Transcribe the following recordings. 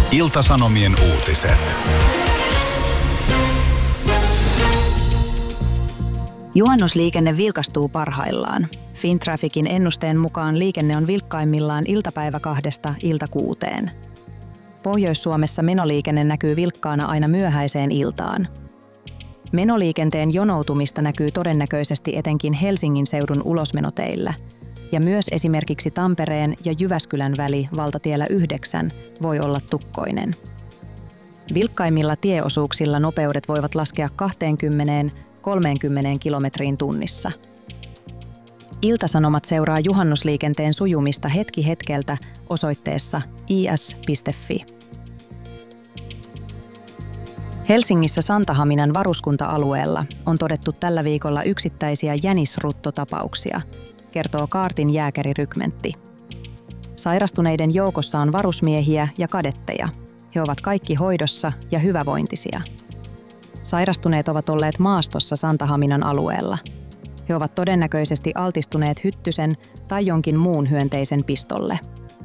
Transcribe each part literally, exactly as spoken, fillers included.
Ilta-Sanomien uutiset. Juhannusliikenne vilkastuu parhaillaan. Fintrafficin ennusteen mukaan liikenne on vilkkaimmillaan iltapäivä kahdesta ilta kuuteen. Pohjois-Suomessa menoliikenne näkyy vilkkaana aina myöhäiseen iltaan. Menoliikenteen jonoutumista näkyy todennäköisesti etenkin Helsingin seudun ulosmenoteillä, ja myös esimerkiksi Tampereen ja Jyväskylän väli valtatiellä yhdeksän voi olla tukkoinen. Vilkkaimmilla tieosuuksilla nopeudet voivat laskea kaksikymmentä kolmekymmentä kilometriin tunnissa. Ilta-Sanomat seuraa juhannusliikenteen sujumista hetki hetkeltä osoitteessa i s piste f i. Helsingissä Santahaminan varuskunta-alueella on todettu tällä viikolla yksittäisiä jänisruttotapauksia, kertoo Kaartin jääkärirykmentti. Sairastuneiden joukossa on varusmiehiä ja kadetteja. He ovat kaikki hoidossa ja hyvävointisia. Sairastuneet ovat olleet maastossa Santahaminan alueella. He ovat todennäköisesti altistuneet hyttysen tai jonkin muun hyönteisen pistolle.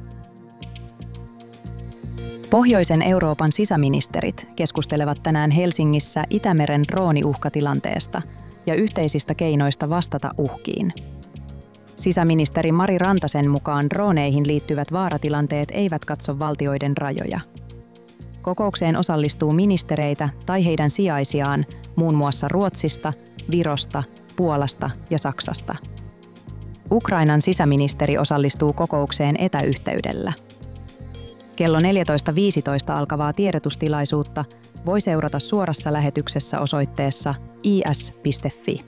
Pohjoisen Euroopan sisäministerit keskustelevat tänään Helsingissä Itämeren drooniuhkatilanteesta ja yhteisistä keinoista vastata uhkiin. Sisäministeri Mari Rantasen mukaan drooneihin liittyvät vaaratilanteet eivät katso valtioiden rajoja. Kokoukseen osallistuu ministereitä tai heidän sijaisiaan muun muassa Ruotsista, Virosta, Puolasta ja Saksasta. Ukrainan sisäministeri osallistuu kokoukseen etäyhteydellä. Kello neljätoista viisitoista alkavaa tiedotustilaisuutta voi seurata suorassa lähetyksessä osoitteessa i s piste f i.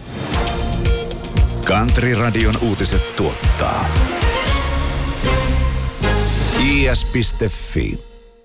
Country Radion uutiset tuottaa i s piste f i.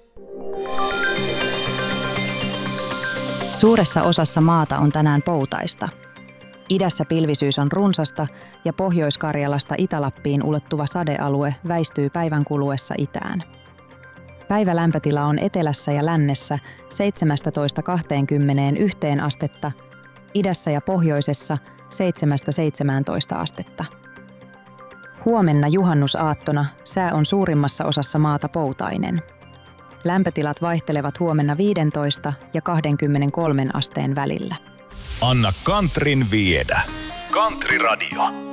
Suuressa osassa maata on tänään poutaista. Idässä pilvisyys on runsasta ja Pohjois-Karjalasta Itä-Lappiin ulottuva sadealue väistyy päivän kuluessa itään. Päivälämpötila on etelässä ja lännessä seitsemästätoista kaksikymmentäyksi astetta, idässä ja pohjoisessa seitsemästä seitsemääntoista astetta. Huomenna juhannusaattona sää on suurimmassa osassa maata poutainen. Lämpötilat vaihtelevat huomenna viisitoista ja kaksikymmentäkolme asteen välillä. Anna Countryn viedä. Country Radio.